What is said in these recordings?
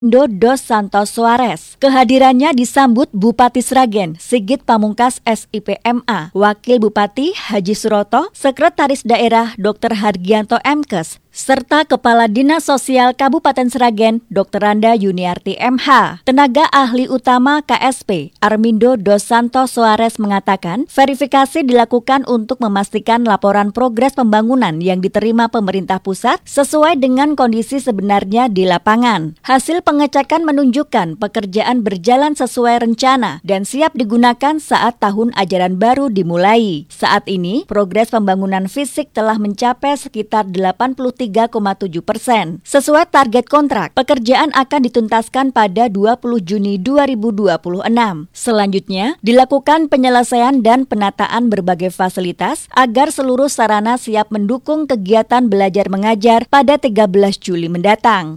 Dos Santos Soares. Kehadirannya disambut Bupati Sragen Sigit Pamungkas SIPMA, Wakil Bupati Haji Suroto, Sekretaris Daerah Dr. Hargianto MKes, serta Kepala Dinas Sosial Kabupaten Sragen Dr. Randa Yuniarti MH. Tenaga ahli utama KSP Armindo Dos Santos Soares mengatakan verifikasi dilakukan untuk memastikan laporan progres pembangunan yang diterima pemerintah pusat sesuai dengan kondisi sebenarnya di lapangan. Hasil pengecekan menunjukkan pekerjaan berjalan sesuai rencana dan siap digunakan saat tahun ajaran baru dimulai. Saat ini, progres pembangunan fisik telah mencapai sekitar 83,7%. Sesuai target kontrak, pekerjaan akan dituntaskan pada 20 Juni 2026. Selanjutnya, dilakukan penyelesaian dan penataan berbagai fasilitas agar seluruh sarana siap mendukung kegiatan belajar mengajar pada 13 Juli mendatang.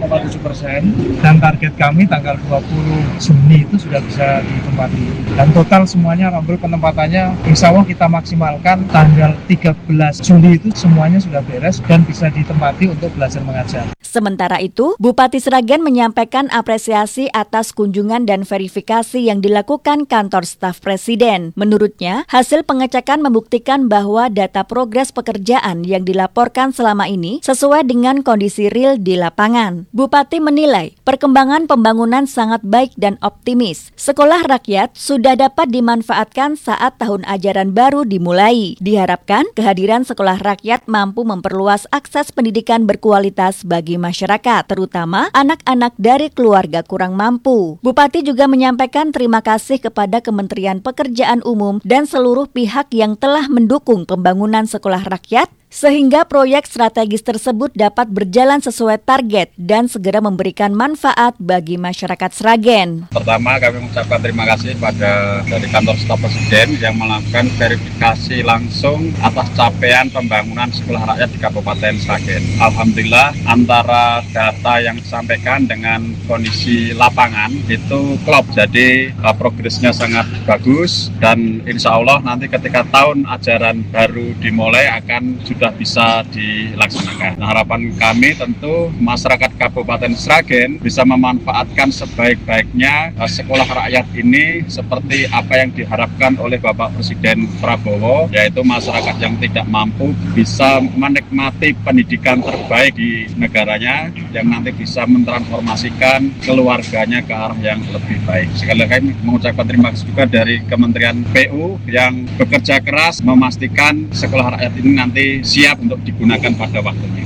3,7%. Dan target kami tanggal 20 Juni itu sudah bisa ditempati. Dan total semuanya alhamdulillah penempatannya insya Allah kita maksimalkan tanggal 13 Juli itu semuanya sudah beres dan bisa ditempati untuk belajar mengajar. Sementara itu, Bupati Sragen menyampaikan apresiasi atas kunjungan dan verifikasi yang dilakukan kantor staf Presiden. Menurutnya, hasil pengecekan membuktikan bahwa data progres pekerjaan yang dilaporkan selama ini sesuai dengan kondisi real di lapangan. Bupati menilai perkembangan pembangunan sangat baik dan optimis. Sekolah rakyat sudah dapat dimanfaatkan saat tahun ajaran baru dimulai. Diharapkan kehadiran sekolah rakyat mampu memperluas akses pendidikan berkualitas bagi masyarakat, terutama anak-anak dari keluarga kurang mampu. Bupati juga menyampaikan terima kasih kepada Kementerian Pekerjaan Umum dan seluruh pihak yang telah mendukung pembangunan sekolah rakyat sehingga proyek strategis tersebut dapat berjalan sesuai target dan segera memberikan manfaat bagi masyarakat Sragen. Pertama, kami mengucapkan terima kasih pada dari kantor staf Presiden yang melakukan verifikasi langsung atas capaian pembangunan sekolah rakyat di Kabupaten Sragen. Alhamdulillah, antara data yang disampaikan dengan kondisi lapangan itu klop. Jadi progresnya sangat bagus dan insya Allah nanti ketika tahun ajaran baru dimulai akan sudah bisa dilaksanakan. Nah, harapan kami tentu masyarakat Kabupaten Sragen bisa memanfaatkan sebaik-baiknya sekolah rakyat ini seperti apa yang diharapkan oleh Bapak Presiden Prabowo, yaitu masyarakat yang tidak mampu bisa menikmati pendidikan terbaik di negaranya yang nanti bisa mentransformasikan keluarganya ke arah yang lebih baik. Sekali lagi mengucapkan terima kasih juga dari Kementerian PU yang bekerja keras memastikan sekolah rakyat ini nanti siap untuk digunakan pada waktunya.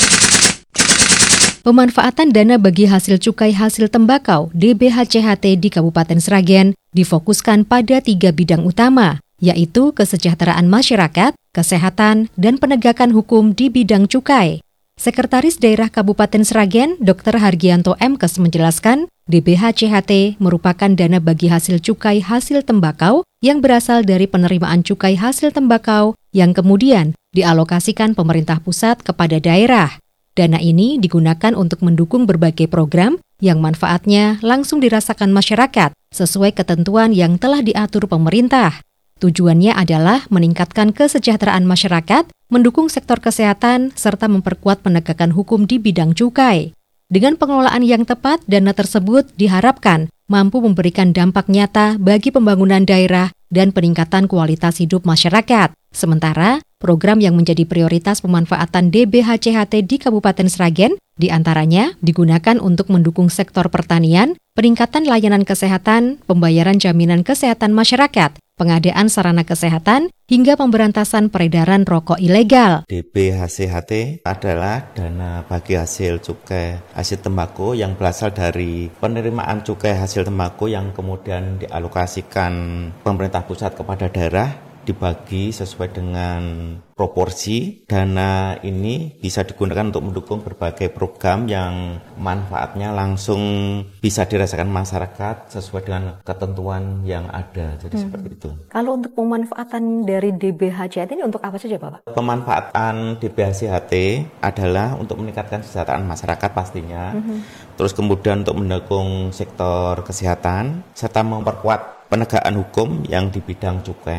Pemanfaatan dana bagi hasil cukai hasil tembakau DBHCHT di Kabupaten Sragen difokuskan pada 3 bidang utama, yaitu kesejahteraan masyarakat, kesehatan, dan penegakan hukum di bidang cukai. Sekretaris Daerah Kabupaten Sragen, Dr. Hargianto MKes menjelaskan, DBHCHT merupakan dana bagi hasil cukai hasil tembakau yang berasal dari penerimaan cukai hasil tembakau yang kemudian dialokasikan pemerintah pusat kepada daerah. Dana ini digunakan untuk mendukung berbagai program yang manfaatnya langsung dirasakan masyarakat sesuai ketentuan yang telah diatur pemerintah. Tujuannya adalah meningkatkan kesejahteraan masyarakat, mendukung sektor kesehatan, serta memperkuat penegakan hukum di bidang cukai. Dengan pengelolaan yang tepat, dana tersebut diharapkan mampu memberikan dampak nyata bagi pembangunan daerah dan peningkatan kualitas hidup masyarakat. Sementara, program yang menjadi prioritas pemanfaatan DBHCHT di Kabupaten Sragen diantaranya digunakan untuk mendukung sektor pertanian, peningkatan layanan kesehatan, pembayaran jaminan kesehatan masyarakat, pengadaan sarana kesehatan, hingga pemberantasan peredaran rokok ilegal. DBHCHT adalah dana bagi hasil cukai hasil tembakau yang berasal dari penerimaan cukai hasil tembakau yang kemudian dialokasikan pemerintah pusat kepada daerah, dibagi sesuai dengan proporsi. Dana ini bisa digunakan untuk mendukung berbagai program yang manfaatnya langsung bisa dirasakan masyarakat sesuai dengan ketentuan yang ada. Jadi seperti itu. Kalau untuk pemanfaatan dari DBHCHT ini untuk apa saja, Bapak? Pemanfaatan DBHCHT adalah untuk meningkatkan kesejahteraan masyarakat pastinya. Terus kemudian untuk mendukung sektor kesehatan serta memperkuat penegakan hukum yang di bidang cukai.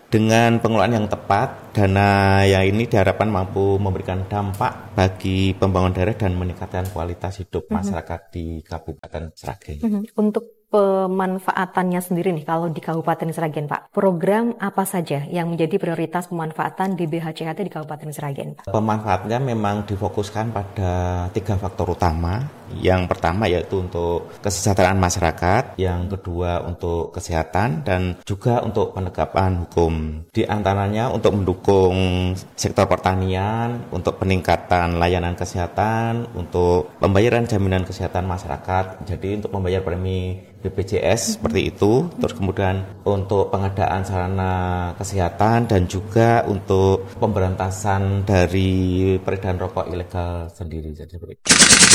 Dengan pengelolaan yang tepat, dana yang ini diharapkan mampu memberikan dampak bagi pembangunan daerah dan meningkatkan kualitas hidup masyarakat di Kabupaten Sragen. Untuk pemanfaatannya sendiri nih, kalau di Kabupaten Sragen, Pak, program apa saja yang menjadi prioritas pemanfaatan DBHCHT di Kabupaten Sragen, Pak? Pemanfaatnya memang difokuskan pada 3 faktor utama. Yang pertama yaitu untuk kesejahteraan masyarakat, yang kedua untuk kesehatan, dan juga untuk penegakan hukum. Di antaranya untuk mendukung sektor pertanian, untuk peningkatan layanan kesehatan, untuk pembayaran jaminan kesehatan masyarakat, jadi untuk membayar premi BPJS seperti itu, terus kemudian untuk pengadaan sarana kesehatan dan juga untuk pemberantasan dari peredaran rokok ilegal sendiri. Jadi seperti itu.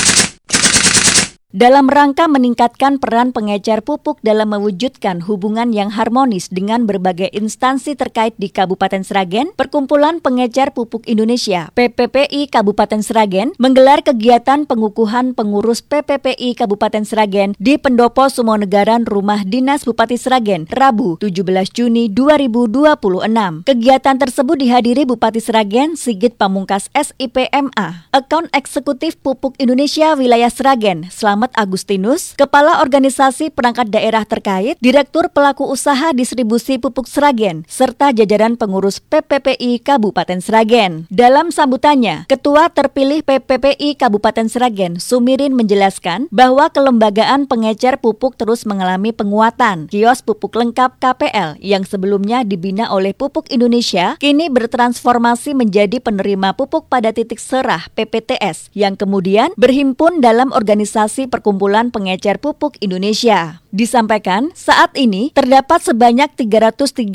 Dalam rangka meningkatkan peran pengecer pupuk dalam mewujudkan hubungan yang harmonis dengan berbagai instansi terkait di Kabupaten Sragen, Perkumpulan Pengecer Pupuk Indonesia (PPPI) Kabupaten Sragen menggelar kegiatan pengukuhan pengurus PPPI Kabupaten Sragen di Pendopo Sumonegaran Rumah Dinas Bupati Sragen, Rabu 17 Juni 2026. Kegiatan tersebut dihadiri Bupati Sragen Sigit Pamungkas SIPMA, Akun Eksekutif Pupuk Indonesia Wilayah Sragen Slamet Agustinus, Kepala Organisasi Perangkat Daerah terkait, Direktur Pelaku Usaha Distribusi Pupuk Sragen, serta jajaran pengurus PPPI Kabupaten Sragen. Dalam sambutannya, Ketua terpilih PPPI Kabupaten Sragen, Sumirin menjelaskan bahwa kelembagaan pengecer pupuk terus mengalami penguatan. Kios pupuk lengkap KPL yang sebelumnya dibina oleh Pupuk Indonesia, kini bertransformasi menjadi penerima pupuk pada titik serah PPTS, yang kemudian berhimpun dalam organisasi Perkumpulan Pengecer Pupuk Indonesia. Disampaikan, saat ini terdapat sebanyak 331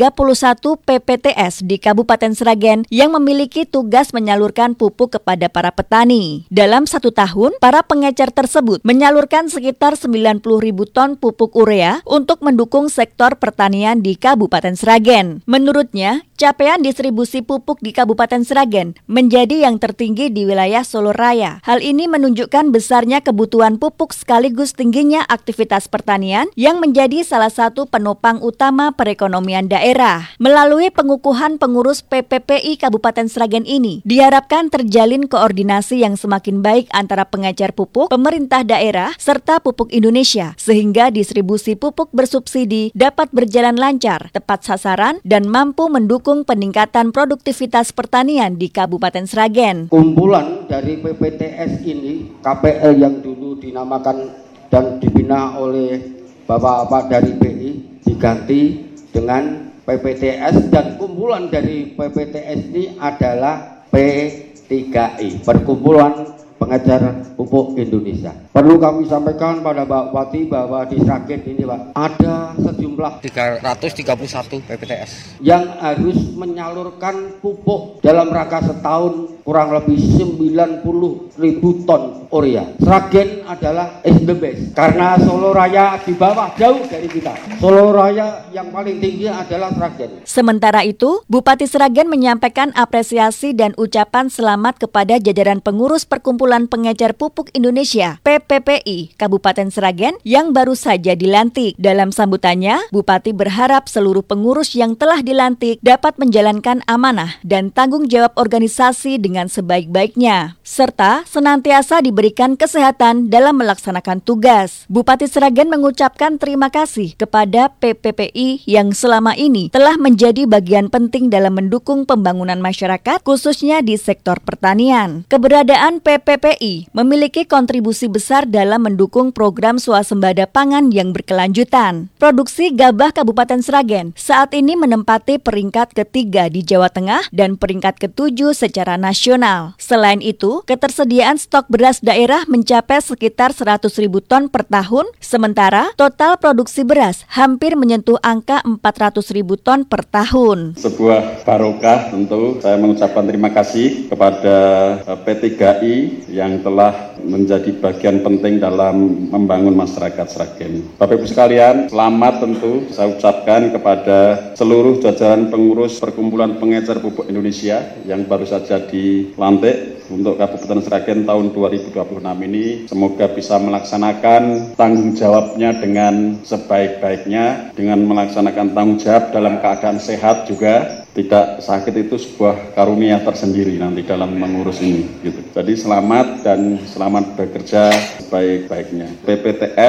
PPTS di Kabupaten Sragen yang memiliki tugas menyalurkan pupuk kepada para petani. Dalam 1 tahun, para pengecer tersebut menyalurkan sekitar 90.000 ton pupuk urea untuk mendukung sektor pertanian di Kabupaten Sragen. Menurutnya, capaian distribusi pupuk di Kabupaten Sragen menjadi yang tertinggi di wilayah Solo Raya. Hal ini menunjukkan besarnya kebutuhan pupuk sekaligus tingginya aktivitas pertanian yang menjadi salah satu penopang utama perekonomian daerah. Melalui pengukuhan pengurus PPPI Kabupaten Sragen ini, diharapkan terjalin koordinasi yang semakin baik antara pengecer pupuk, pemerintah daerah, serta Pupuk Indonesia, sehingga distribusi pupuk bersubsidi dapat berjalan lancar, tepat sasaran, dan mampu mendukung peningkatan produktivitas pertanian di Kabupaten Sragen. Kumpulan dari PPTS ini, KPL yang dulu dinamakan dan dibina oleh Bapak-bapak dari BI diganti dengan PPTS, dan kumpulan dari PPTS ini adalah P3I, Perkumpulan Pengecer Pupuk Indonesia. Perlu kami sampaikan pada Pak Bupati bahwa di Sragen ini, Pak, ada sejumlah 331 PPTS yang harus menyalurkan pupuk dalam rangka setahun kurang lebih 90.000 ton urea. Sragen adalah is the best karena Solo Raya di bawah jauh dari kita. Solo Raya yang paling tinggi adalah Sragen. Sementara itu, Bupati Sragen menyampaikan apresiasi dan ucapan selamat kepada jajaran pengurus Perkumpulan Pengecer Pupuk Indonesia PPPI Kabupaten Sragen yang baru saja dilantik. Dalam sambutannya, Bupati berharap seluruh pengurus yang telah dilantik dapat menjalankan amanah dan tanggung jawab organisasi dengan sebaik-baiknya, serta senantiasa diberikan kesehatan dalam melaksanakan tugas. Bupati Sragen mengucapkan terima kasih kepada PPPI yang selama ini telah menjadi bagian penting dalam mendukung pembangunan masyarakat, khususnya di sektor pertanian. Keberadaan PPPI memiliki kontribusi besar dalam mendukung program swasembada pangan yang berkelanjutan. Produksi gabah Kabupaten Sragen saat ini menempati peringkat ketiga di Jawa Tengah dan peringkat ketujuh secara nasional. Selain itu, ketersediaan stok beras daerah mencapai sekitar 100.000 ton per tahun, sementara total produksi beras hampir menyentuh angka 400.000 ton per tahun. Sebuah barokah, tentu saya mengucapkan terima kasih kepada P3I yang telah menjadi bagian penting dalam membangun masyarakat Sragen. Bapak Ibu sekalian, selamat tentu saya ucapkan kepada seluruh jajaran pengurus Perkumpulan Pengecer Pupuk Indonesia yang baru saja dilantik. untuk Kabupaten Sragen tahun 2026 ini semoga bisa melaksanakan tanggung jawabnya dengan sebaik-baiknya, dengan melaksanakan tanggung jawab dalam keadaan sehat juga. Tidak sakit itu sebuah karunia tersendiri nanti dalam mengurus ini gitu. Jadi selamat dan selamat bekerja sebaik-baiknya. PPTS